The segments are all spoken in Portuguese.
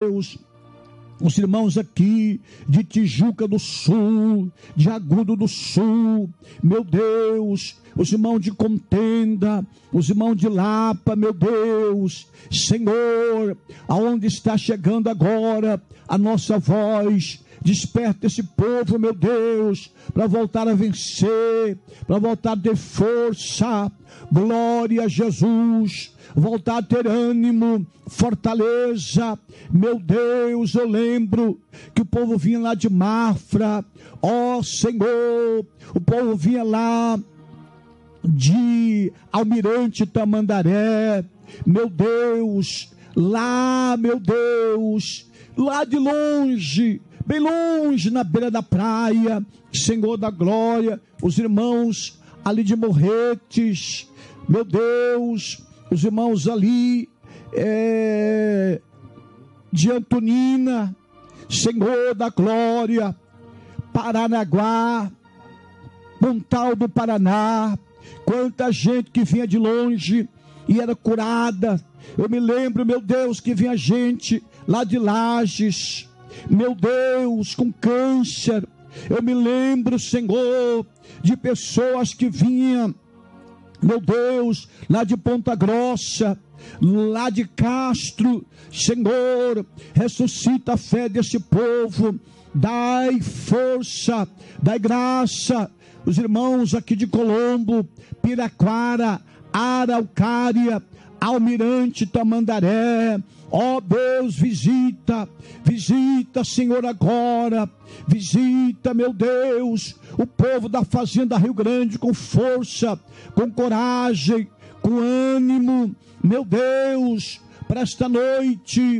Deus, os irmãos aqui de Tijuca do Sul, de Agudo do Sul, meu Deus, os irmãos de Contenda, os irmãos de Lapa, meu Deus, Senhor, aonde está chegando agora a nossa voz, desperta esse povo, meu Deus, para voltar a vencer, para voltar a ter força, glória a Jesus, voltar a ter ânimo, fortaleza. Meu Deus, eu lembro que o povo vinha lá de Mafra, ó Senhor, o povo vinha lá de Almirante Tamandaré, meu Deus, lá, meu Deus, lá de longe, bem longe, na beira da praia, Senhor da glória, os irmãos ali de Morretes, meu Deus, os irmãos ali de Antonina, Senhor da glória, Paranaguá, Pontal do Paraná, quanta gente que vinha de longe e era curada. Eu me lembro, meu Deus, que vinha gente lá de Lages, meu Deus, com câncer. Eu me lembro, Senhor, de pessoas que vinham, meu Deus, lá de Ponta Grossa, lá de Castro. Senhor, ressuscita a fé desse povo, dai força, dai graça. Os irmãos aqui de Colombo, Piraquara, Araucária, Almirante Tamandaré, ó Deus, visita, Senhor, agora, visita, meu Deus, o povo da Fazenda Rio Grande com força, com coragem, com ânimo, meu Deus, para esta noite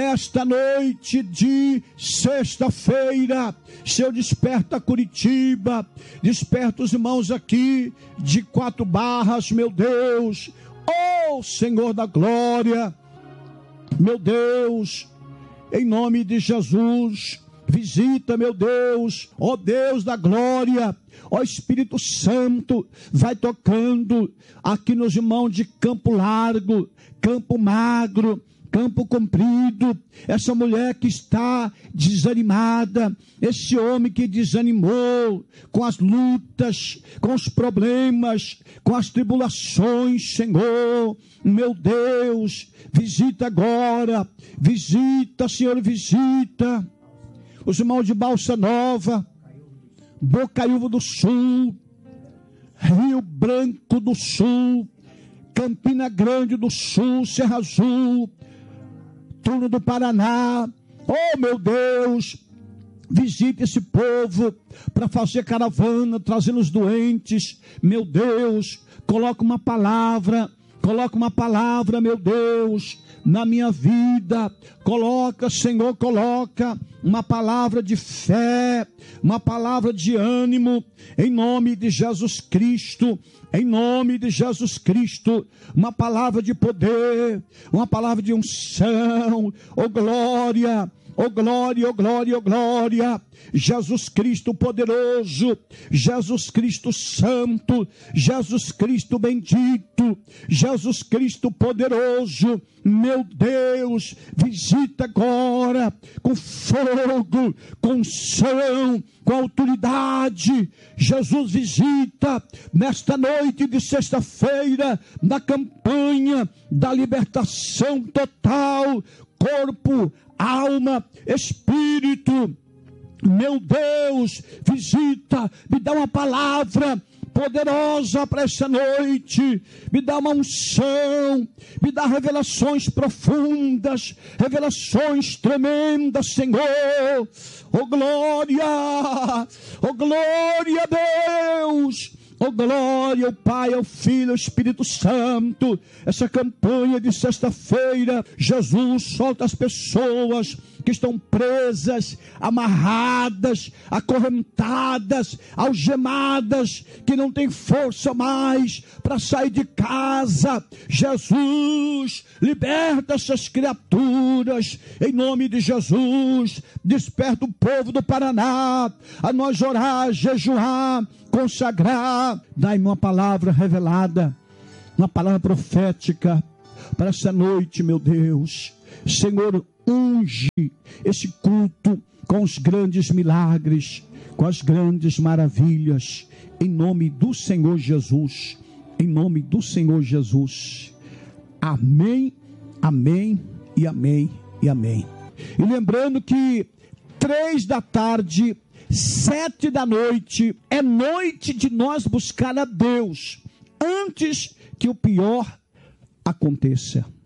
de sexta-feira. Senhor, desperta Curitiba, desperta os irmãos aqui de Quatro Barras, meu Deus, oh Senhor da glória, meu Deus, em nome de Jesus, visita, meu Deus, ó Deus da glória, ó Espírito Santo, vai tocando aqui nos irmãos de Campo Largo, Campo Magro, Campo Comprido, essa mulher que está desanimada, esse homem que desanimou com as lutas, com os problemas, com as tribulações, Senhor, meu Deus, visita agora, visita, Senhor, visita os irmãos de Balsa Nova, Bocaiúva do Sul, Rio Branco do Sul, Campina Grande do Sul, Serra Azul, Turno do Paraná. Oh meu Deus, visite esse povo para fazer caravana, trazendo os doentes, meu Deus, coloca uma palavra, meu Deus, na minha vida, coloca, Senhor, coloca uma palavra de fé, uma palavra de ânimo, em nome de Jesus Cristo, em nome de Jesus Cristo, uma palavra de poder, uma palavra de unção, oh glória, oh glória, oh glória, oh glória, Jesus Cristo poderoso, Jesus Cristo santo, Jesus Cristo bendito, Jesus Cristo poderoso, meu Deus, visita agora, com fogo, com unção, com autoridade. Jesus, visita nesta noite de sexta-feira, na campanha da libertação total, corpo, alma, espírito. Meu Deus, visita, me dá uma palavra poderosa para essa noite, me dá uma unção, me dá revelações profundas, revelações tremendas, Senhor. Oh glória a Deus, oh glória ao Pai, ao Filho, ao Espírito Santo. Essa campanha de sexta-feira, Jesus, solta as pessoas que estão presas, amarradas, acorrentadas, algemadas, que não têm força mais para sair de casa. Jesus, liberta essas criaturas, em nome de Jesus. Desperta o povo do Paraná, a nós orar, jejuar, consagrar. Dai-me uma palavra revelada, uma palavra profética, para essa noite, meu Deus. Senhor, unge esse culto com os grandes milagres, com as grandes maravilhas, em nome do Senhor Jesus, em nome do Senhor Jesus. Amém, amém e amém e amém. E lembrando que 3 da tarde, 7 da noite, é noite de nós buscar a Deus, antes que o pior aconteça.